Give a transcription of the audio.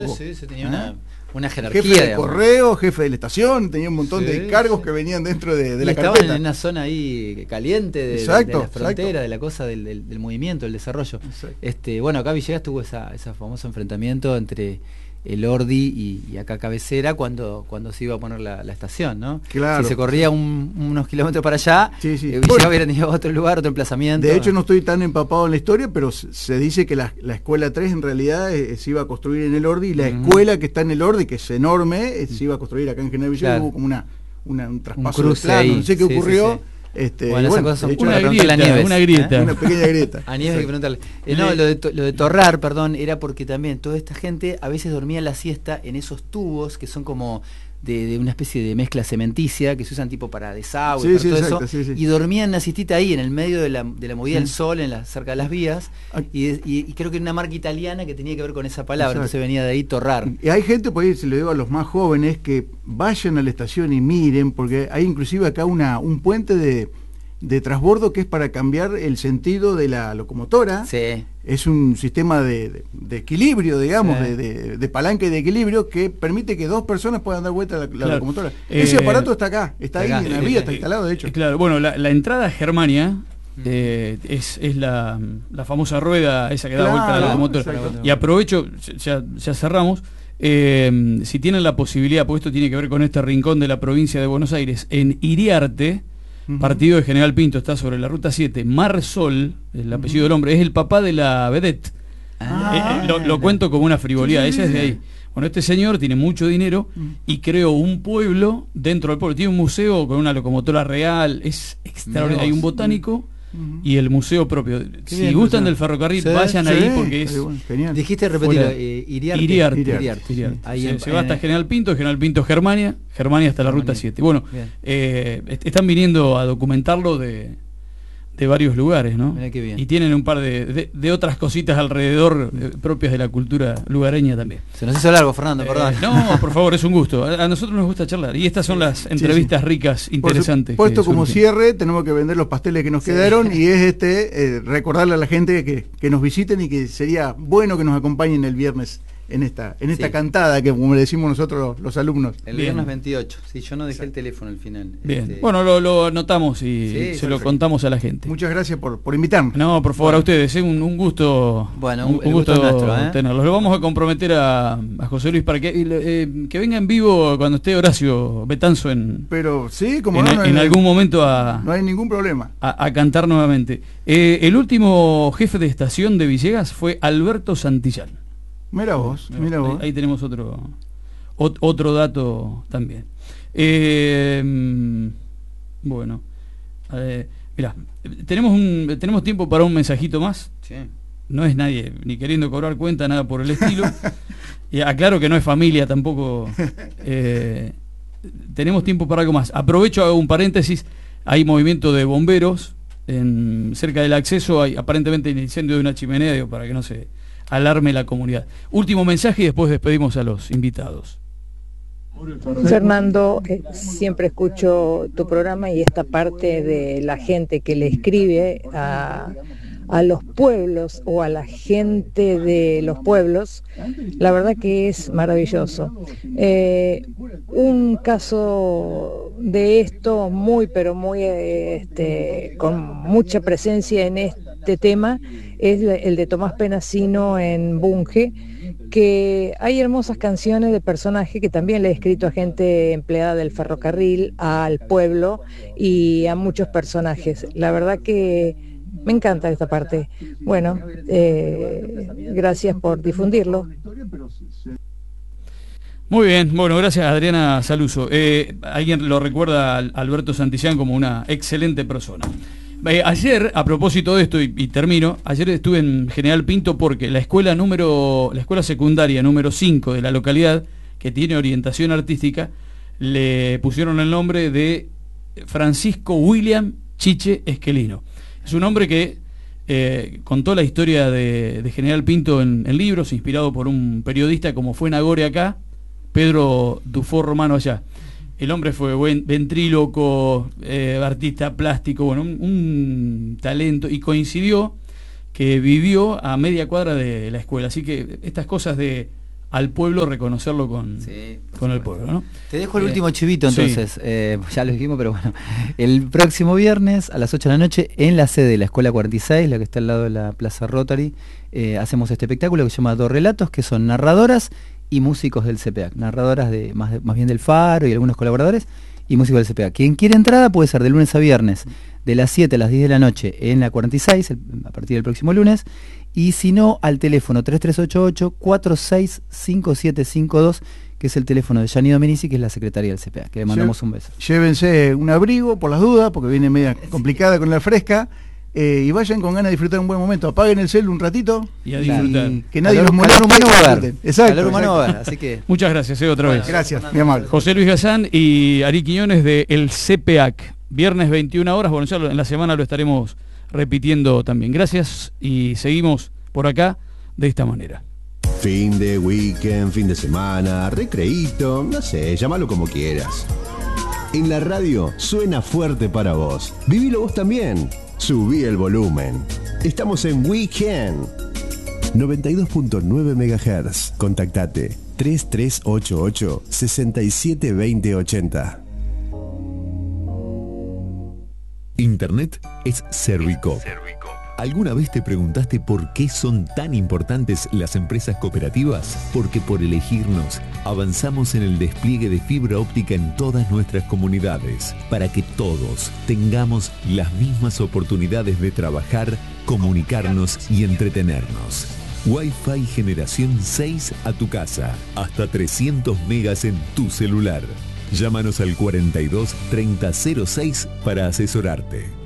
Sí, se tenía una jerarquía. Jefe de correo, jefe de la estación, tenía un montón de cargos que venían dentro de la carpeta. Estaban en una zona ahí caliente de la frontera, de la cosa del movimiento, del desarrollo. Bueno, acá Villegas tuvo ese famoso enfrentamiento entre el Ordi y acá Cabecera cuando se iba a poner la estación, ¿no? Claro. Si se corría unos kilómetros para allá, Villegas hubiera tenido otro lugar, otro emplazamiento. De hecho, no estoy tan empapado en la historia, pero se dice que la escuela 3 en realidad se iba a construir en el Ordi, y la escuela que está en el Ordi, que es enorme, se iba a construir acá en General Villegas. Hubo como un traspaso de plano, no sé qué ocurrió. Bueno, esas cosas son una grieta. Una pequeña grieta. A Nieves hay que preguntarle. No, lo de Torrar, perdón, era porque también toda esta gente a veces dormía la siesta en esos tubos que son como de una especie de mezcla cementicia que se usan tipo para desagüe, para todo eso, y dormían una siestita ahí en el medio de la movida del sol, cerca de las vías, y creo que era una marca italiana que tenía que ver con esa palabra, entonces venía de ahí Torrar. Y hay gente, por ahí se lo digo a los más jóvenes, que vayan a la estación y miren, porque hay inclusive acá un puente de transbordo que es para cambiar el sentido de la locomotora. Sí. Es un sistema de equilibrio, digamos, de palanca y de equilibrio que permite que dos personas puedan dar vuelta a la locomotora. Ese aparato está acá, está ahí en la vía, está instalado, de hecho. Claro, bueno, la entrada a Germania es la famosa rueda esa que da vuelta a la locomotora. Y aprovecho, ya cerramos. Si tienen la posibilidad, porque esto tiene que ver con este rincón de la provincia de Buenos Aires, en Iriarte, partido de General Pinto, está sobre la ruta 7. Marsol, el apellido del hombre, es el papá de la vedette. Lo cuento como una frivolidad, ella es de ahí. Bueno, este señor tiene mucho dinero y creó un pueblo dentro del pueblo. Tiene un museo con una locomotora real, es extraordinario. Hay un botánico y el museo propio. Si gustan del ferrocarril, vayan ahí porque es... Genial. Dijiste repetirlo, Iriarte. Ahí se va hasta General Pinto Germania hasta la ruta 7. Bueno, están viniendo a documentarlo de varios lugares, ¿no? Mirá qué bien. Y tienen un par de otras cositas alrededor propias de la cultura lugareña también. Se nos hizo largo, Fernando, perdón. No, por favor, es un gusto. A nosotros nos gusta charlar. Y estas son las entrevistas ricas, interesantes. Por supuesto, como cierre, tenemos que vender los pasteles que nos quedaron y es recordarle a la gente que nos visiten y que sería bueno que nos acompañen el viernes en esta cantada que, como le decimos nosotros los alumnos. El viernes 28. Sí, yo no dejé el teléfono al final. Bien. Bueno, lo anotamos y se lo contamos a la gente. Muchas gracias por invitarme. No, por favor, a ustedes. Un gusto. Bueno, un gusto nuestro, tenerlos. Lo vamos a comprometer a José Luis para que venga en vivo cuando esté Horacio Betanzo Pero sí, como en algún momento no hay ningún problema. A cantar nuevamente. El último jefe de estación de Villegas fue Alberto Santillán. Mira vos. Ahí tenemos otro dato también. Bueno, mirá, tenemos tiempo para un mensajito más. Sí. No es nadie ni queriendo cobrar cuenta, nada por el estilo. Y aclaro que no es familia tampoco. Tenemos tiempo para algo más. Aprovecho, hago un paréntesis. Hay movimiento de bomberos cerca del acceso. Hay aparentemente el incendio de una chimenea, para que no se alarme la comunidad. Último mensaje y después despedimos a los invitados. Fernando, siempre escucho tu programa y esta parte de la gente que le escribe a los pueblos o a la gente de los pueblos, la verdad que es maravilloso. Un caso de esto muy con mucha presencia en este tema es el de Tomás Penasino en Bunge, que hay hermosas canciones de personajes que también le he escrito a gente empleada del ferrocarril, al pueblo y a muchos personajes. La verdad que me encanta esta parte. Bueno, gracias por difundirlo. Muy bien, bueno, gracias Adriana Saluso. Alguien lo recuerda a Alberto Santillán como una excelente persona. Ayer, a propósito de esto, y termino, ayer estuve en General Pinto porque la escuela secundaria número 5 de la localidad, que tiene orientación artística, le pusieron el nombre de Francisco William Chiche Esquelino. Es un hombre que contó la historia de General Pinto en libros, inspirado por un periodista como fue Nagore acá, Pedro Dufo Romano allá. El hombre fue buen ventríloco, artista plástico, bueno, un talento, y coincidió que vivió a media cuadra de la escuela. Así que estas cosas de al pueblo reconocerlo con el pueblo, ¿no? Te dejo el último chivito entonces, ya lo dijimos, pero bueno, el próximo viernes a las 8 de la noche en la sede de la Escuela 46, la que está al lado de la Plaza Rotary, hacemos este espectáculo que se llama Dos Relatos, que son narradoras y músicos del CPAC, narradoras de más bien del Faro y algunos colaboradores, y músicos del CPAC. Quien quiere entrada puede ser de lunes a viernes, de las 7 a las 10 de la noche en la 46, a partir del próximo lunes, y si no, al teléfono 3388-465752, que es el teléfono de Gianni Domenici, que es la secretaria del CPA, que le mandamos un beso. Llévense un abrigo por las dudas, porque viene media complicada con la fresca, y vayan con ganas de disfrutar un buen momento. Apaguen el celu un ratito y a disfrutar. Que nadie los moleste. Calor humano va a haber. Exacto. Calor humano va a haber, así que... Muchas gracias, otra vez. Gracias, mi amable. José Luis Gazán y Ari Quiñones de El CPAC. Viernes 21 horas, bueno, ya en la semana lo estaremos repitiendo también. Gracias y seguimos por acá de esta manera. Fin de weekend, fin de semana, recreíto, no sé, llámalo como quieras. En la radio suena fuerte para vos. Vivilo vos también. Subí el volumen. Estamos en Weekend 92.9 MHz. Contactate 3388 672080. Internet es Servicop. ¿Alguna vez te preguntaste por qué son tan importantes las empresas cooperativas? Porque por elegirnos, avanzamos en el despliegue de fibra óptica en todas nuestras comunidades, para que todos tengamos las mismas oportunidades de trabajar, comunicarnos y entretenernos. Wi-Fi generación 6 a tu casa, hasta 300 megas en tu celular. Llámanos al 42 30 06 para asesorarte.